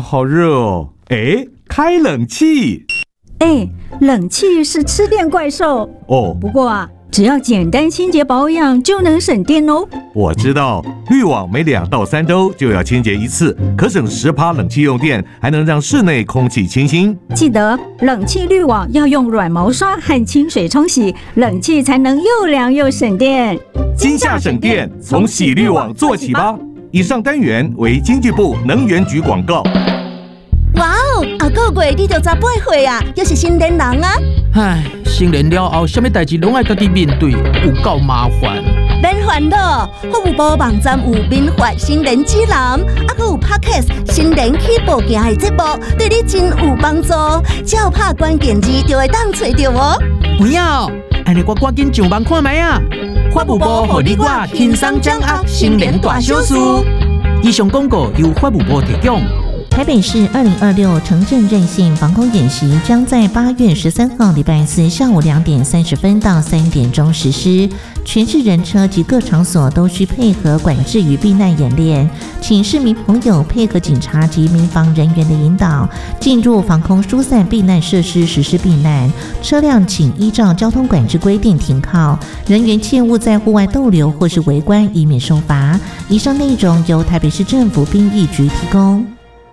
好热哦！哎，开冷气。 冷气是吃电怪兽哦。 不过啊，只要简单清洁保养就能省电哦。 我知道，滤网每2到3周就要清洁一次，可省10%冷气用电，还能让室内空气清新。 记得冷气滤网要用软毛刷和清水冲洗，冷气才能又凉又省电。 今夏省电，从洗滤网做起吧。以上单元为经济部能源局广告。 哇哦，啊个月你就18岁啊，又是新人人啊！ 唉，成年了后，什么代志拢爱家己面对，有够麻烦。 免烦恼，服务部网站有民法新人指南，还有 Podcast 新人起步行的节目，对你真有帮助。只要拍关键字就会当找到哦。 有影哦，安尼我赶紧上网看卖啊！法务部互你我轻松掌握新人大小事。以上广告由法务部提供。 台北市2026城镇韧性防空演习将在8月13号礼拜四下午2点30分到3点钟实施，全市人车及各场所都需配合管制与避难演练，请市民朋友配合警察及民防人员的引导，进入防空疏散避难设施实施避难，车辆请依照交通管制规定停靠，人员切勿在户外逗留或是围观，以免受罚。以上内容由台北市政府兵役局提供。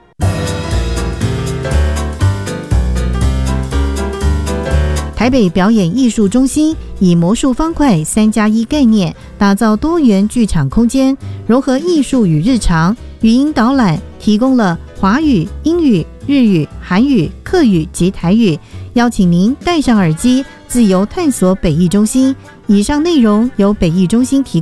台北表演艺术中心以魔术方块3+1概念，打造多元剧场空间，融合艺术与日常，语音导览提供了华语、英语、日语、韩语、客语及台语，邀请您戴上耳机，自由探索北艺中心。以上内容由北艺中心提供。